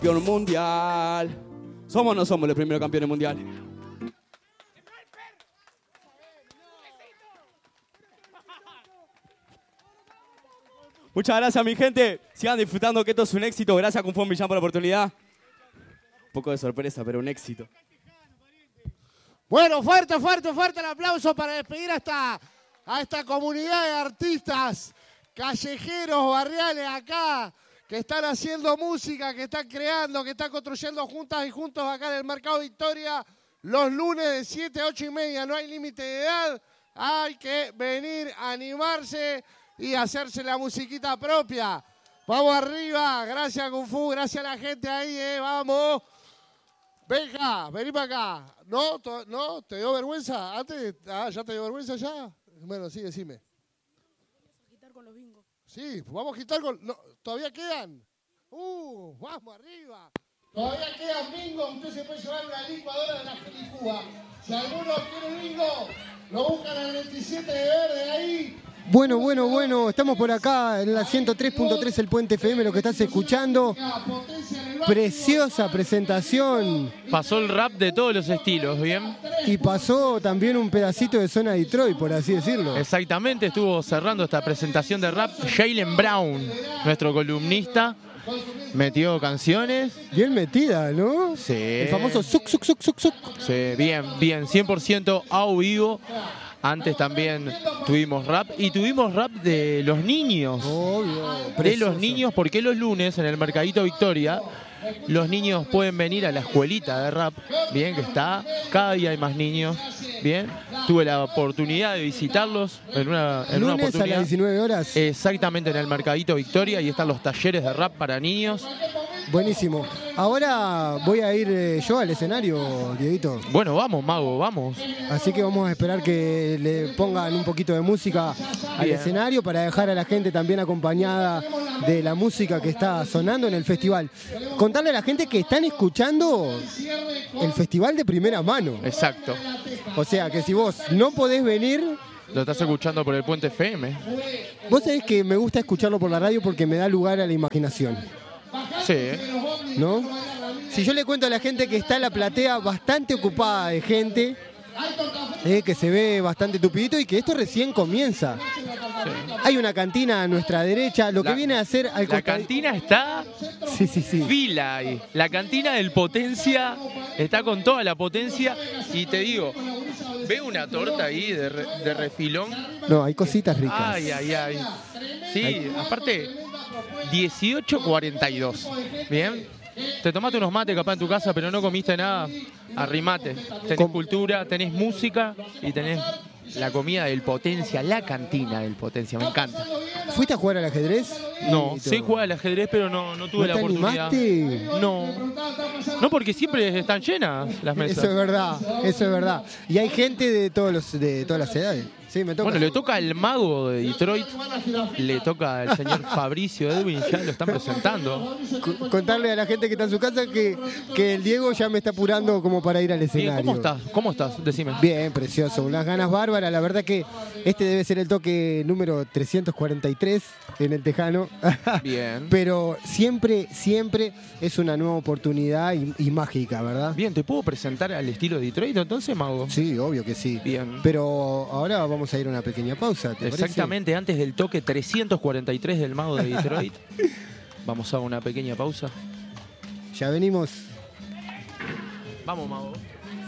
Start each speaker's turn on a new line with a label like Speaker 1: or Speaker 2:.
Speaker 1: Campeón mundial. ¿Somos o no somos los primeros campeones mundiales? Muchas gracias, mi gente. Sigan disfrutando, que esto es un éxito. Gracias, Kung Fu Millán, por la oportunidad. Un poco de sorpresa, pero un éxito.
Speaker 2: Bueno, fuerte el aplauso para despedir a esta comunidad de artistas callejeros, barriales acá, que están haciendo música, que están creando, que están construyendo juntas y juntos acá en el Mercado Victoria. Los lunes de 7 a 8 y media, no hay límite de edad. Hay que venir a animarse y hacerse la musiquita propia. Vamos arriba, gracias Kung Fu, gracias a la gente ahí, vamos. Venga, vení para acá. ¿No? ¿Te dio vergüenza? ¿Antes? ¿Ya te dio vergüenza ya? Bueno, sí, decime.
Speaker 3: Vamos a quitar con los bingos.
Speaker 2: Sí, vamos a quitar con... No, ¿todavía quedan? Vamos arriba. Todavía quedan bingos, usted se puede llevar una licuadora de la Felicúa. Si alguno quiere bingo, lo buscan al 27 de verde ahí.
Speaker 4: Bueno, estamos por acá en la 103.3 el Puente FM, lo que estás escuchando. Preciosa presentación.
Speaker 5: Pasó el rap de todos los estilos, ¿bien?
Speaker 4: Y pasó también un pedacito de zona Detroit, por así decirlo.
Speaker 5: Exactamente, estuvo cerrando esta presentación de rap Jalen Brown, nuestro columnista. Metió canciones.
Speaker 4: Bien metida, ¿no?
Speaker 5: Sí.
Speaker 4: El famoso suc.
Speaker 5: Sí, bien, 100% a vivo. Antes también tuvimos rap y tuvimos rap de los niños.
Speaker 4: Obvio.
Speaker 5: De los niños, porque los lunes en el Mercadito Victoria los niños pueden venir a la escuelita de rap, bien, que está, cada día hay más niños, bien. Tuve la oportunidad de visitarlos en una
Speaker 4: Lunes
Speaker 5: oportunidad.
Speaker 4: a las 19 horas.
Speaker 5: Exactamente, en el Mercadito Victoria, y están los talleres de rap para niños.
Speaker 4: Buenísimo. Ahora voy a ir yo al escenario, Dieguito.
Speaker 5: Bueno, vamos, Mago, vamos.
Speaker 4: Así que vamos a esperar que le pongan un poquito de música al
Speaker 5: Bien.
Speaker 4: escenario para dejar a la gente también acompañada de la música que está sonando en el festival. Contarle a la gente que están escuchando el festival de primera mano.
Speaker 5: Exacto.
Speaker 4: O sea que si vos no podés venir...
Speaker 5: Lo estás escuchando por el Puente FM.
Speaker 4: Vos sabés que me gusta escucharlo por la radio porque me da lugar a la imaginación.
Speaker 5: Sí.
Speaker 4: ¿No? Si yo le cuento a la gente que está en la platea bastante ocupada de gente, que se ve bastante tupidito y que esto recién comienza.
Speaker 5: Sí.
Speaker 4: Hay una cantina a nuestra derecha, lo que viene a hacer al
Speaker 5: La cantina está
Speaker 4: sí.
Speaker 5: fila ahí. La cantina del Potencia está con toda la potencia. Y te digo, veo una torta ahí de refilón.
Speaker 4: No, hay cositas ricas.
Speaker 5: Ay. Sí, aparte, 18:42. Bien. Te tomaste unos mates capaz en tu casa, pero no comiste nada. Arrimate. Tenés cultura, tenés música y tenés la comida del Potencia, la cantina del Potencia. Me encanta.
Speaker 4: ¿Fuiste a jugar al ajedrez?
Speaker 5: No, sé jugar al ajedrez, pero no tuve la oportunidad.
Speaker 4: ¿Animaste?
Speaker 5: No, porque siempre están llenas las mesas.
Speaker 4: Eso es verdad. Y hay gente de todas las edades. Sí, me toca.
Speaker 5: Bueno, le toca al mago de Detroit, le toca al señor Fabricio Edwin, ya lo están presentando.
Speaker 4: Contarle a la gente que está en su casa que el Diego ya me está apurando como para ir al escenario.
Speaker 5: Bien, ¿cómo estás? Decime.
Speaker 4: Bien, precioso, unas ganas bárbaras. La verdad que este debe ser el toque número 343 en el Tejano.
Speaker 5: Bien.
Speaker 4: Pero siempre es una nueva oportunidad y mágica, ¿verdad?
Speaker 5: Bien, ¿te puedo presentar al estilo de Detroit entonces, mago?
Speaker 4: Sí, obvio que sí.
Speaker 5: Bien.
Speaker 4: Pero ahora vamos a ir a una pequeña pausa, ¿te
Speaker 5: Exactamente, antes del toque 343 del mago de Detroit. Vamos a una pequeña pausa.
Speaker 4: Ya venimos.
Speaker 5: Vamos, mago.